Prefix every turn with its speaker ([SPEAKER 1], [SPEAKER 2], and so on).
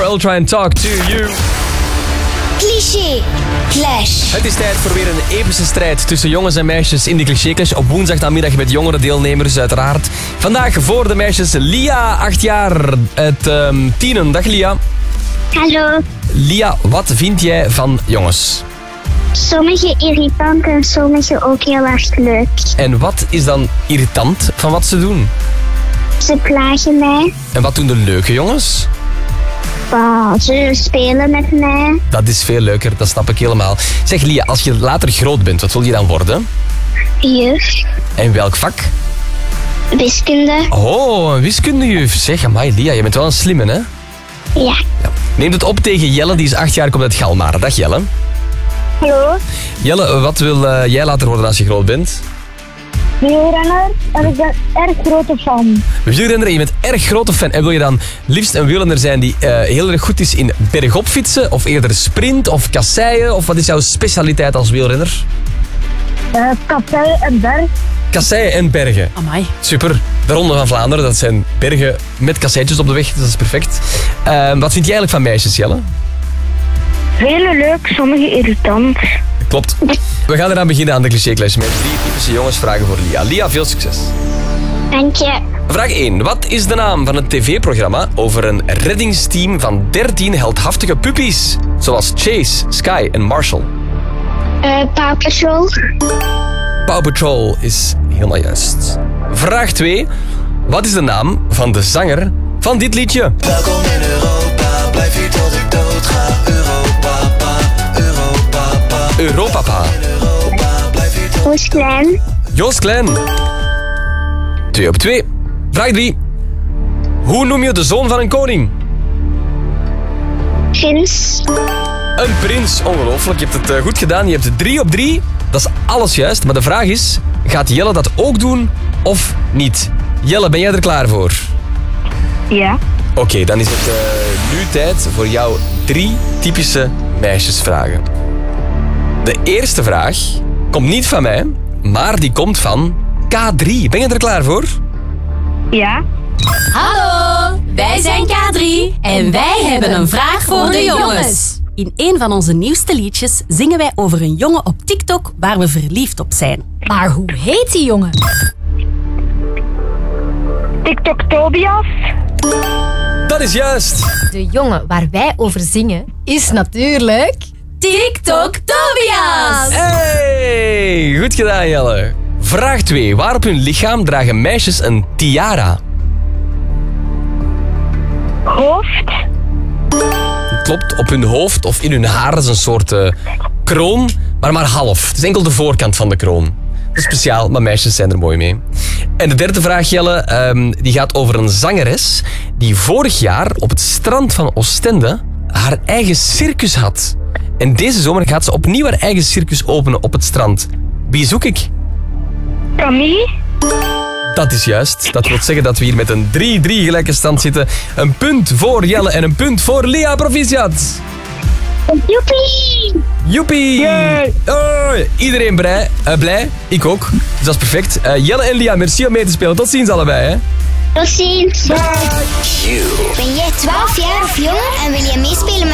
[SPEAKER 1] I'll Try and Talk to You.
[SPEAKER 2] Cliché Clash.
[SPEAKER 1] Het is tijd voor weer een epische strijd tussen jongens en meisjes in de Cliché Clash. Op woensdagnamiddag met jongere deelnemers uiteraard. Vandaag voor de meisjes Lia, 8 jaar uit Tienen. Dag Lia.
[SPEAKER 2] Hallo.
[SPEAKER 1] Lia, wat vind jij van jongens?
[SPEAKER 2] Sommige irritant en sommige ook heel erg leuk.
[SPEAKER 1] En wat is dan irritant van wat ze doen?
[SPEAKER 2] Ze plagen mij.
[SPEAKER 1] En wat doen de leuke jongens?
[SPEAKER 2] Ze spelen met mij.
[SPEAKER 1] Dat is veel leuker, dat snap ik helemaal. Zeg Lia, als je later groot bent, wat wil je dan worden?
[SPEAKER 2] Juf.
[SPEAKER 1] En welk vak?
[SPEAKER 2] Wiskunde.
[SPEAKER 1] Oh, een wiskundejuf. Zeg, amai Lia, je bent wel een slimme, hè?
[SPEAKER 2] Ja.
[SPEAKER 1] Neem het op tegen Jelle, die is 8 jaar, komt uit Galmar. Dag Jelle.
[SPEAKER 2] Hallo.
[SPEAKER 1] Jelle, wat wil jij later worden als je groot bent?
[SPEAKER 2] Wielrenner en ik ben erg grote fan.
[SPEAKER 1] Wielrenner en je bent erg grote fan. En wil je dan liefst een wielrenner zijn die heel erg goed is in bergop fietsen? Of eerder sprint of kasseien? Of wat is jouw specialiteit als wielrenner?
[SPEAKER 2] Kasseien en berg.
[SPEAKER 1] Kasseien en bergen.
[SPEAKER 3] Amai.
[SPEAKER 1] Super. De Ronde van Vlaanderen, dat zijn bergen met kasseitjes op de weg. Dus dat is perfect. Wat vind jij eigenlijk van meisjes, Jelle?
[SPEAKER 2] Hele leuk, sommige irritant.
[SPEAKER 1] Klopt. We gaan eraan beginnen aan de Cliché Clash met 3 typische jongensvragen voor Lia. Lia, veel succes.
[SPEAKER 2] Dank je.
[SPEAKER 1] Vraag 1. Wat is de naam van het tv-programma over een reddingsteam van 13 heldhaftige puppies? Zoals Chase, Sky en Marshall.
[SPEAKER 2] Paw Patrol.
[SPEAKER 1] Paw Patrol is helemaal juist. Vraag 2. Wat is de naam van de zanger van dit liedje?
[SPEAKER 4] Welkom in Europa, blijf hier tot ik dood ga. Europapa, Europapa.
[SPEAKER 1] Europapa.
[SPEAKER 4] Europa, blijf hier tot...
[SPEAKER 2] Joost Klein.
[SPEAKER 1] Joost Klein. 2 op 2. Vraag 3. Hoe noem je de zoon van een koning?
[SPEAKER 2] Prins.
[SPEAKER 1] Een prins. Ongelooflijk. Je hebt het goed gedaan. Je hebt 3 op 3. Dat is alles juist. Maar de vraag is, gaat Jelle dat ook doen of niet? Jelle, ben jij er klaar voor?
[SPEAKER 2] Ja.
[SPEAKER 1] Oké, dan is het nu tijd voor jouw 3 typische meisjesvragen. De eerste vraag komt niet van mij, maar die komt van K3. Ben je er klaar voor?
[SPEAKER 2] Ja.
[SPEAKER 3] Hallo, wij zijn K3 en wij hebben een vraag voor de jongens. In een van onze nieuwste liedjes zingen wij over een jongen op TikTok waar we verliefd op zijn. Maar hoe heet die jongen?
[SPEAKER 2] TikTok Tobias.
[SPEAKER 1] Dat is juist.
[SPEAKER 5] De jongen waar wij over zingen is natuurlijk...
[SPEAKER 3] TikTok Tobias!
[SPEAKER 1] Hey, goed gedaan Jelle. Vraag 2. Waar op hun lichaam dragen meisjes een tiara?
[SPEAKER 2] Hoofd.
[SPEAKER 1] Klopt, op hun hoofd of in hun haar. Dat is een soort kroon, maar half. Het is enkel de voorkant van de kroon. Dat is speciaal, maar meisjes zijn er mooi mee. En de derde vraag, Jelle, die gaat over een zangeres die vorig jaar op het strand van Oostende haar eigen circus had. En deze zomer gaat ze opnieuw haar eigen circus openen op het strand. Wie zoek ik?
[SPEAKER 2] Camille.
[SPEAKER 1] Dat is juist. Dat wil zeggen dat we hier met een 3-3 gelijke stand zitten. Een punt voor Jelle en een punt voor Lia. Proficiat.
[SPEAKER 2] Joepie.
[SPEAKER 1] Joepie! Oh, iedereen blij. Ik ook. Dus dat is perfect. Jelle en Lia, merci om mee te spelen. Tot ziens allebei. Hè.
[SPEAKER 2] Tot ziens. Ben jij 12 jaar of jonger en wil je meespelen met